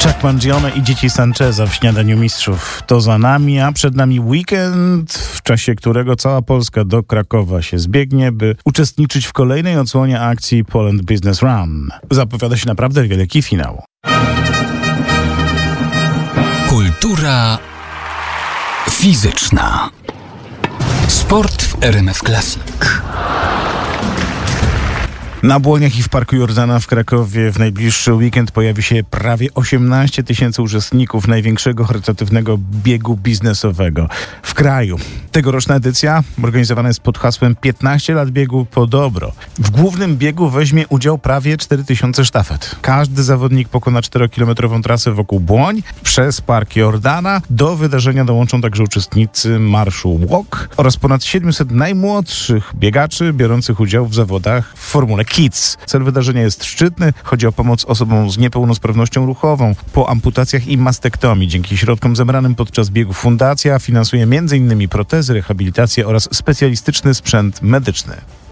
Chuck Mangione i dzieci Sancheza w Śniadaniu Mistrzów. To za nami, a przed nami weekend, w czasie którego cała Polska do Krakowa się zbiegnie, by uczestniczyć w kolejnej odsłonie akcji Poland Business Run. Zapowiada się naprawdę wielki finał. Kultura fizyczna. Sport w RMF Classic. Na Błoniach i w Parku Jordana w Krakowie w najbliższy weekend pojawi się prawie 18 000 uczestników największego charytatywnego biegu biznesowego w kraju. Tegoroczna edycja organizowana jest pod hasłem 15 lat biegu po dobro. W głównym biegu weźmie udział prawie 4000 sztafet. Każdy zawodnik pokona 4-kilometrową trasę wokół Błoń przez Park Jordana. Do wydarzenia dołączą także uczestnicy marszu Walk oraz ponad 700 najmłodszych biegaczy biorących udział w zawodach w formule Kids. Cel wydarzenia jest szczytny. Chodzi o pomoc osobom z niepełnosprawnością ruchową po amputacjach i mastektomii. Dzięki środkom zebranym podczas biegu fundacja finansuje m.in. protezy, rehabilitację oraz specjalistyczny sprzęt medyczny.